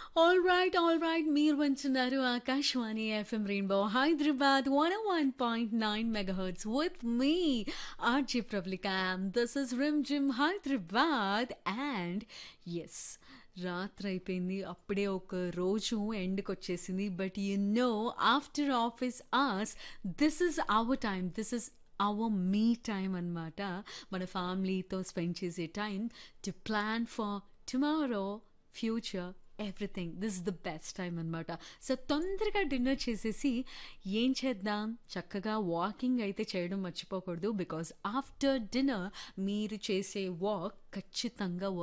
All right. మీరు వింటున్నారు Akashvani FM rainbow Hyderabad 101.9 megahertz with me RJ ప్రబ్లికా. This is rim gym Hyderabad and yes రాత్రి అయిపోయింది. అప్పుడే ఒక రోజు ఎండ్కి వచ్చేసింది. But you know after office hours this is our time. This is our me time అన్నమాట. మన ఫ్యామిలీతో స్పెండ్ చేసే time to plan for tomorrow future everything. This is the best time అనమాట. సో తొందరగా డిన్నర్ చేసేసి ఏం చేద్దాం, చక్కగా వాకింగ్ అయితే చేయడం మర్చిపోకూడదు. బికాస్ ఆఫ్టర్ డిన్నర్ మీరు చేసే వాక్ ఖచ్చితంగా